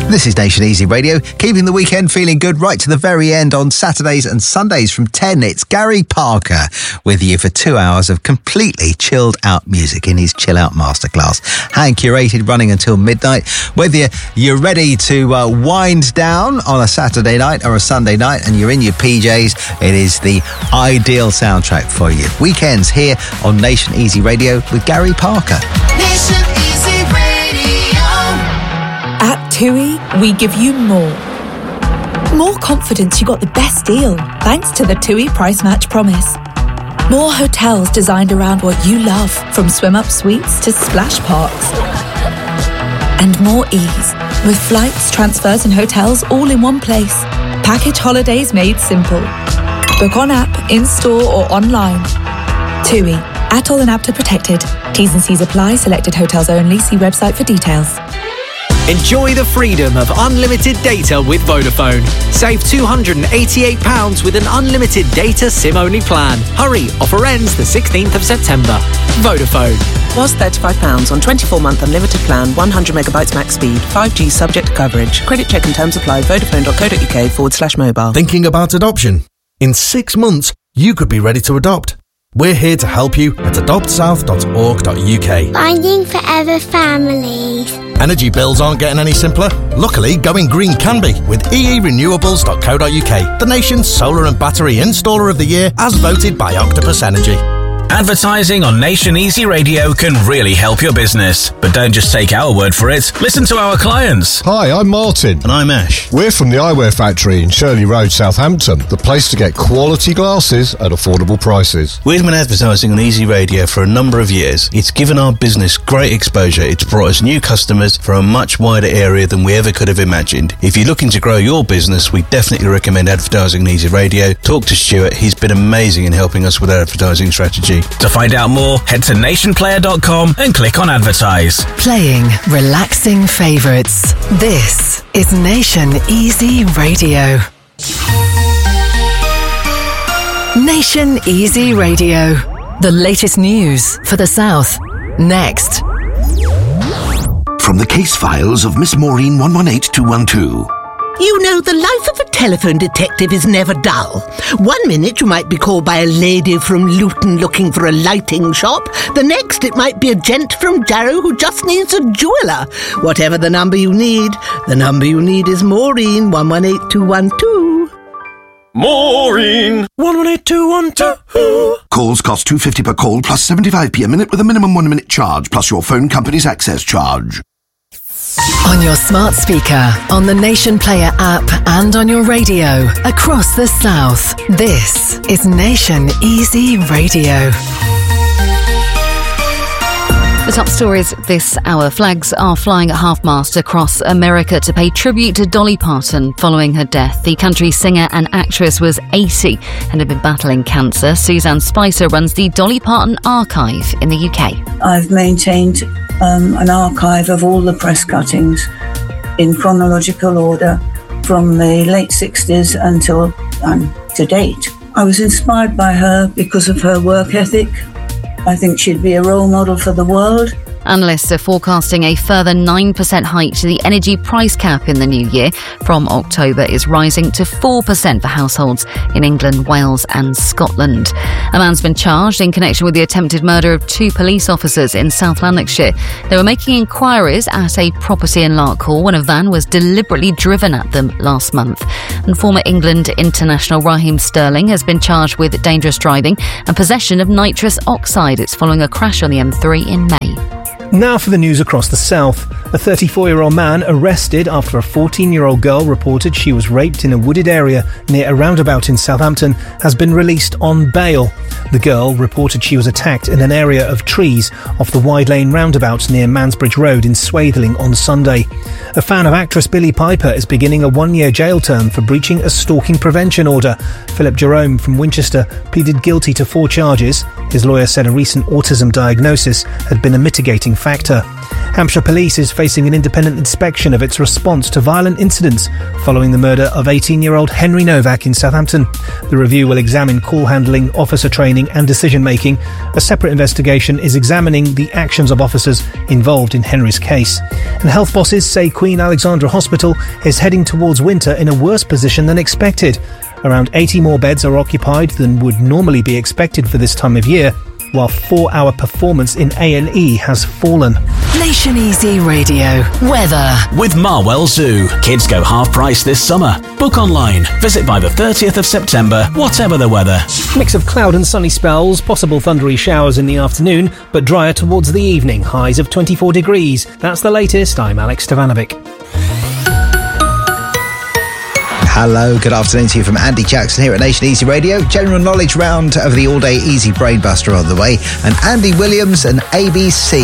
This is Nation Easy Radio, keeping the weekend feeling good right to the very end on Saturdays and Sundays from 10. It's Gary Parker with you for 2 hours of completely chilled out music in his Chill Out Masterclass. Hand curated, running until midnight. Whether you're ready to wind down on a Saturday night or a Sunday night and you're in your PJs, it is the ideal soundtrack for you. Weekends here on Nation Easy Radio with Gary Parker. Nation Easy Radio. At TUI, we give you more. More confidence you got the best deal, thanks to the TUI Price Match Promise. More hotels designed around what you love, from swim-up suites to splash parks. And more ease, with flights, transfers and hotels all in one place. Package holidays made simple. Book on app, in-store or online. TUI, ATOL and APTA protected. T's and C's apply. Selected hotels only. See website for details. Enjoy the freedom of unlimited data with Vodafone. Save £288 with an unlimited data SIM-only plan. Hurry, offer ends the 16th of September. Vodafone. Was £35 on 24-month unlimited plan, 100 megabytes max speed, 5G subject to coverage. Credit check and terms apply. Vodafone.co.uk/mobile. Thinking about adoption? In 6 months, you could be ready to adopt. We're here to help you at adoptsouth.org.uk. Finding forever families. Energy bills aren't getting any simpler. Luckily, going green can be with eerenewables.co.uk, the nation's solar and battery installer of the year as voted by Octopus Energy. Advertising on Nation Easy Radio can really help your business. But don't just take our word for it. Listen to our clients. Hi, I'm Martin. And I'm Ash. We're from the Eyewear Factory in Shirley Road, Southampton, the place to get quality glasses at affordable prices. We've been advertising on Easy Radio for a number of years. It's given our business great exposure. It's brought us new customers from a much wider area than we ever could have imagined. If you're looking to grow your business, we definitely recommend advertising on Easy Radio. Talk to Stuart. He's been amazing in helping us with our advertising strategy. To find out more, head to nationplayer.com and click on advertise. Playing relaxing favourites. This is Nation Easy Radio. Nation Easy Radio. The latest news for the South. Next. From the case files of Miss Maureen 118212. You know, the life of a telephone detective is never dull. 1 minute you might be called by a lady from Luton looking for a lighting shop. The next it might be a gent from Jarrow who just needs a jeweller. Whatever the number you need is Maureen 118212. Maureen 118212. Calls cost £2.50 per call plus 75p a minute with a minimum 1 minute charge plus your phone company's access charge. On your smart speaker, on the Nation Player app and on your radio across the South. This is Nation Easy Radio. The top stories this hour. Flags are flying at half-mast across America to pay tribute to Dolly Parton following her death. The country singer and actress was 80 and had been battling cancer. Suzanne Spicer runs the Dolly Parton Archive in the UK. I've maintained an archive of all the press cuttings in chronological order from the late 60s until to date. I was inspired by her because of her work ethic. I think she'd be a role model for the world. Analysts are forecasting a further 9% hike to the energy price cap in the new year. From October is rising to 4% for households in England, Wales and Scotland. A man's been charged in connection with the attempted murder of 2 police officers in South Lanarkshire. They were making inquiries at a property in Larkhall when a van was deliberately driven at them last month. And former England international Raheem Sterling has been charged with dangerous driving and possession of nitrous oxide. It's following a crash on the M3 in May. Now for the news across the South. A 34-year-old man arrested after a 14-year-old girl reported she was raped in a wooded area near a roundabout in Southampton has been released on bail. The girl reported she was attacked in an area of trees off the Wide Lane roundabout near Mansbridge Road in Swaithling on Sunday. A fan of actress Billie Piper is beginning a 1-year jail term for breaching a stalking prevention order. Philip Jerome from Winchester pleaded guilty to 4 charges. His lawyer said a recent autism diagnosis had been a mitigating deciding factor. Hampshire Police is facing an independent inspection of its response to violent incidents following the murder of 18-year-old Henry Novak in Southampton. The review will examine call handling, officer training and decision-making. A separate investigation is examining the actions of officers involved in Henry's case. And health bosses say Queen Alexandra Hospital is heading towards winter in a worse position than expected. Around 80 more beds are occupied than would normally be expected for this time of year, while 4-hour performance in A&E has fallen. Nation Easy Radio. Weather. With Marwell Zoo. Kids go half price this summer. Book online. Visit by the 30th of September, whatever the weather. Mix of cloud and sunny spells, possible thundery showers in the afternoon, but drier towards the evening, highs of 24 degrees. That's the latest. I'm Alex Stevanovic. Hello, good afternoon to you from Andy Jackson here at Nation Easy Radio. General knowledge round of the all-day Easy Brainbuster on the way. And Andy Williams and ABC.